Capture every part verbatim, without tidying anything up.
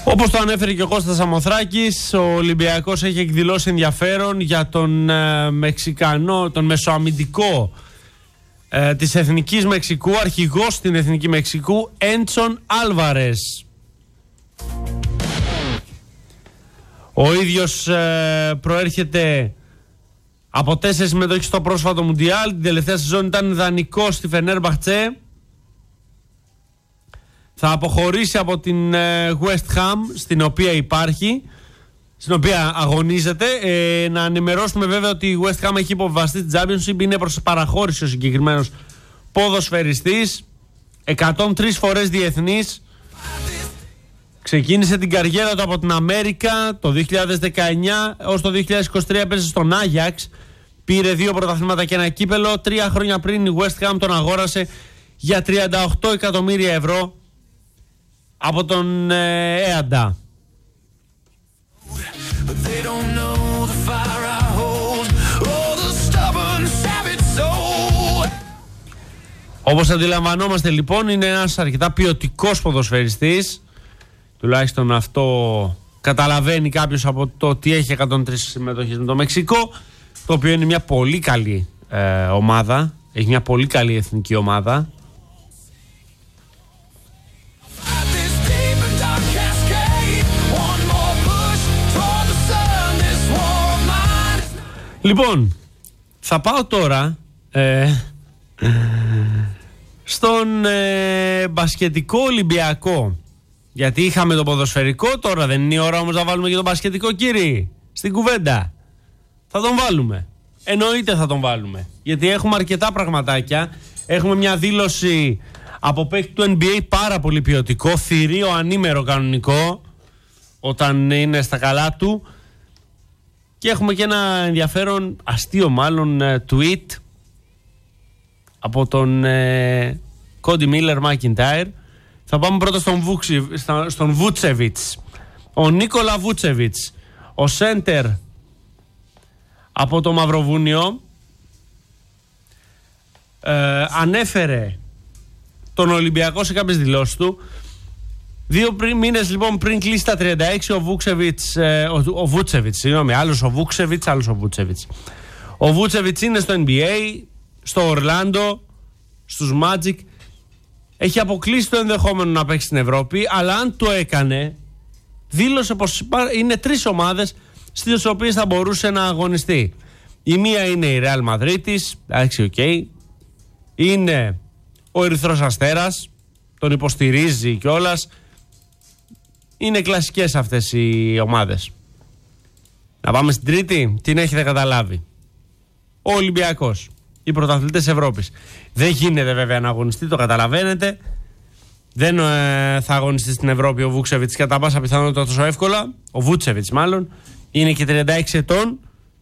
Όπως το ανέφερε και ο Κώστας Σαμοθράκης, ο Ολυμπιακός έχει εκδηλώσει ενδιαφέρον για τον ε, Μεξικανό, τον μεσοαμυντικό ε, της Εθνικής Μεξικού, αρχηγός στην Εθνική Μεξικού, Έντσον Άλβαρες. Ο ίδιος ε, προέρχεται από τέσσερις συμμετοχές στο πρόσφατο Μουντιάλ. Την τελευταία σεζόν ήταν δανεικός στη Φενέρμπαχτσε. Θα αποχωρήσει από την West Ham, στην οποία υπάρχει, στην οποία αγωνίζεται. Ε, να ενημερώσουμε βέβαια ότι η West Ham έχει υποβιβαστεί στην Championship. Είναι προς παραχώρηση ο συγκεκριμένος ποδοσφαιριστής. εκατόν τρεις φορές διεθνής. Ξεκίνησε την καριέρα του από την Αμέρικα το δύο χιλιάδες δεκαεννιά έως το δύο χιλιάδες είκοσι τρία έπαιζε στον Άγιαξ. Πήρε δύο πρωταθλήματα και ένα κύπελο. Τρία χρόνια πριν η West Ham τον αγόρασε για τριάντα οκτώ εκατομμύρια ευρώ από τον ε, ΕΑΝΤΑ. Όπως αντιλαμβανόμαστε λοιπόν, είναι ένας αρκετά ποιοτικός ποδοσφαιριστής. Τουλάχιστον αυτό καταλαβαίνει κάποιος από το ότι έχει εκατόν τρεις συμμετοχές με το Μεξικό, το οποίο είναι μια πολύ καλή ε, ομάδα. Έχει μια πολύ καλή εθνική ομάδα. Λοιπόν, θα πάω τώρα ε, στον ε, μπασκετικό Ολυμπιακό. Γιατί είχαμε το ποδοσφαιρικό, τώρα δεν είναι η ώρα όμως να βάλουμε και τον μπασκετικό, κύριοι, στην κουβέντα. Θα τον βάλουμε. Εννοείται θα τον βάλουμε. Γιατί έχουμε αρκετά πραγματάκια. Έχουμε μια δήλωση από παίκτη του N B A πάρα πολύ ποιοτικό, θηρίο ανήμερο κανονικό, όταν είναι στα καλά του. Και έχουμε και ένα ενδιαφέρον, αστείο μάλλον, tweet από τον ε, Κόντι Μίλλερ Μακιντάιρ. Θα πάμε πρώτα στον, Βούξη, στον Βούτσεβιτς. Ο Νίκολα Βούτσεβιτς, ο σέντερ από το Μαυροβούνιο, ε, ανέφερε τον Ολυμπιακό σε κάποιες δηλώσεις του. Δύο πριν, μήνες λοιπόν πριν κλείσει τα τριάντα έξι, ο Βούτσεβιτς, ε, ο, ο Βούτσεβιτς, συγγνώμη, άλλος ο Βούξεβιτς, άλλος ο Βούτσεβιτς. Ο Βούτσεβιτς είναι στο N B A, στο Ορλάντο, στους Magic. Έχει αποκλείσει το ενδεχόμενο να παίξει στην Ευρώπη, αλλά αν το έκανε, δήλωσε πως είναι τρεις ομάδες στις οποίες θα μπορούσε να αγωνιστεί. Η μία είναι η Real Madrid, εντάξει, οκ. Okay. Είναι ο Ερυθρός Αστέρας, τον υποστηρίζει κιόλας. Είναι κλασικές αυτές οι ομάδες. Να πάμε στην τρίτη, την έχετε καταλάβει. Ο Ολυμπιακός, οι πρωταθλητές Ευρώπης. Δεν γίνεται βέβαια να αγωνιστεί, το καταλαβαίνετε. Δεν ε, θα αγωνιστεί στην Ευρώπη ο Βούξεβιτς κατά πάσα πιθανότητα τόσο εύκολα. Ο Βούτσεβιτς μάλλον. Είναι και τριάντα έξι ετών.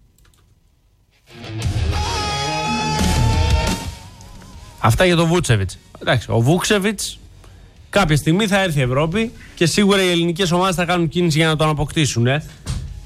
Αυτά για τον Βούτσεβιτς. Εντάξει, ο Βούξεβιτς κάποια στιγμή θα έρθει η Ευρώπη και σίγουρα οι ελληνικές ομάδες θα κάνουν κίνηση για να τον αποκτήσουν. Ε.